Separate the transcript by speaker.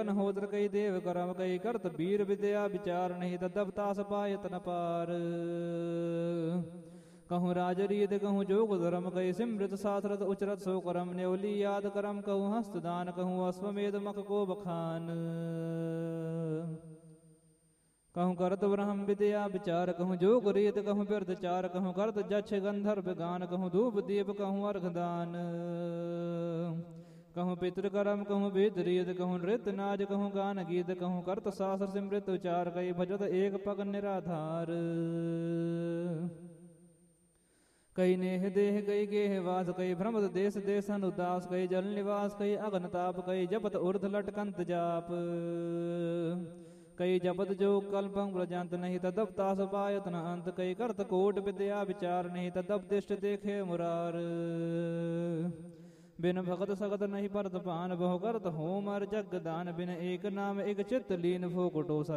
Speaker 1: अग्न होत्र कई देव करम कई करत वीर विद्या विचार नहीं तदब तास पायत न पार कहूँ राज रीत कहूँ जोग धर्म कई सिमृत शास्त्रत उचरत सो करम न्योली याद करम कहूँ हस्तदान कहूँ अश्वमेध मख को बखान कहूँ करत ब्रह्म विद्या विचार कहूँ जोग रीत कहूँ व्यर्थ चार कहूँ करत जक्ष गंधर्व गान कहूँ धूप दीप कहूँ अर्घदान कहूँ पितृकर्म कहूँ वेद रीत कहूँ नृत्य नाज कहूँ गान गीत कहूँ करत शास्त्र सिमृत उचार कई भजत एक पग निराधार कई नेह देह कई गेह वास कई भ्रमत देश देशन उदास कई जल निवास कई अग्न ताप कई जपत ऊर्ध लटकंत जाप कई जपत जो कल्पं प्रजंत नहीं तदब तास पायत न अंत कई करत कोट विद्या विचार नहीं तदब दिष्ट देखे मुरार बिन भगत सगत नहीं परत पान बहु करत होम अर जग दान बिन एक नाम एक चित्त लीन भो कुटो सर